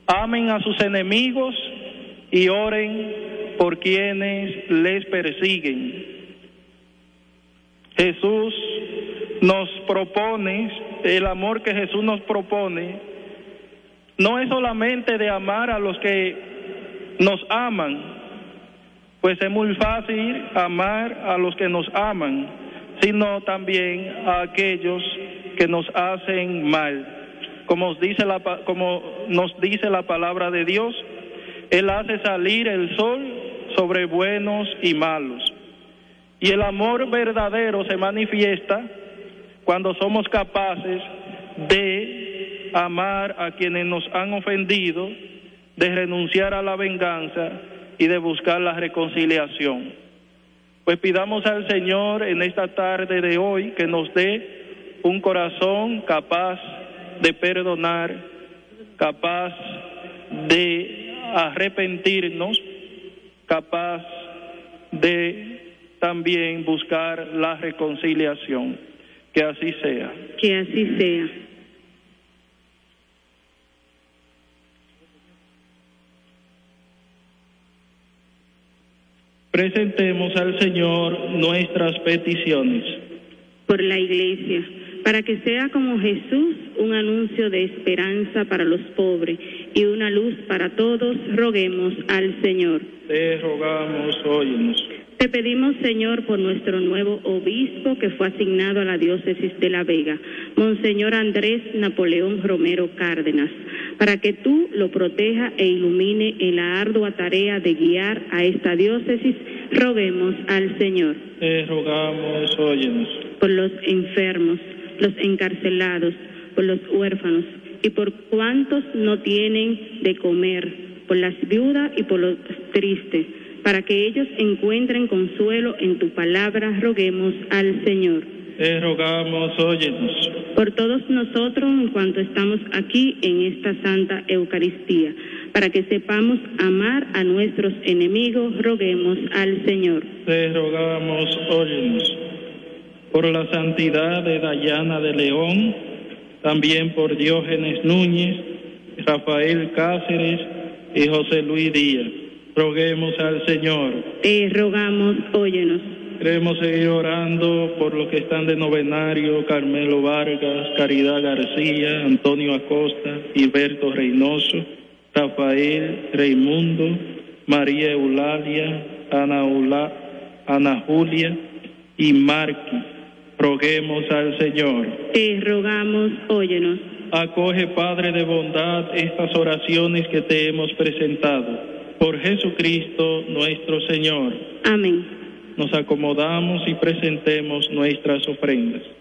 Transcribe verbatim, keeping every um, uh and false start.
Amen a sus enemigos y oren por quienes les persiguen. Jesús nos propone, el amor que Jesús nos propone, no es solamente de amar a los que nos aman, pues es muy fácil amar a los que nos aman, sino también a aquellos que nos hacen mal. Como nos dice la, como nos dice la palabra de Dios, Él hace salir el sol sobre buenos y malos. Y el amor verdadero se manifiesta cuando somos capaces de amar a quienes nos han ofendido, de renunciar a la venganza y de buscar la reconciliación. Pues pidamos al Señor en esta tarde de hoy que nos dé un corazón capaz de perdonar, capaz de arrepentirnos, capaz de también buscar la reconciliación. Que así sea. Que así sea. Presentemos al Señor nuestras peticiones. Por la Iglesia, para que sea como Jesús un anuncio de esperanza para los pobres y una luz para todos, roguemos al Señor. Te rogamos, óyenos. Te pedimos, Señor, por nuestro nuevo obispo que fue asignado a la diócesis de La Vega, Monseñor Andrés Napoleón Romero Cárdenas, para que tú lo proteja e ilumine en la ardua tarea de guiar a esta diócesis, roguemos al Señor. Te rogamos, óyenos. Por los enfermos, los encarcelados, por los huérfanos y por cuantos no tienen de comer, por las viudas y por los tristes, para que ellos encuentren consuelo en tu palabra, roguemos al Señor. Te rogamos, óyenos. Por todos nosotros en cuanto estamos aquí en esta Santa Eucaristía, para que sepamos amar a nuestros enemigos, roguemos al Señor. Te rogamos, óyenos. Por la santidad de Dayana de León, también por Diógenes Núñez, Rafael Cáceres y José Luis Díaz, roguemos al Señor. Te rogamos, óyenos. Queremos seguir orando por los que están de novenario: Carmelo Vargas, Caridad García, Antonio Acosta, Gilberto Reynoso, Rafael Raimundo, María Eulalia, Ana, Eula, Ana Julia y Marqui. Roguemos al Señor. Te rogamos, óyenos. Acoge, Padre de bondad, estas oraciones que te hemos presentado. Por Jesucristo nuestro Señor. Amén. Nos acomodamos y presentemos nuestras ofrendas.